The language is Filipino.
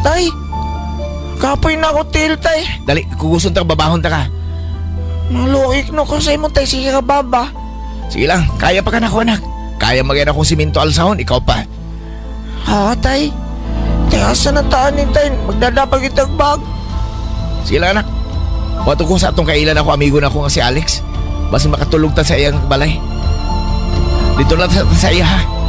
Tay, kapoy na ako til, tay. Dali, kuguson ta babahon ta ka. Maluik no ko sa imo, tay. Sige ka, baba. Sige lang, kaya pa ka na ko anak. Kaya magyan akong simento alsahon, ikaw pa. Ha, tay? Tay, asa na taan ni tay? Magdadapag itag bag. Sige lang anak. Wato ko sa atong kailan ako, amigo na ako nga si Alex. Basta makatulog ta sa iyang balay. Dito lang sa iya ha.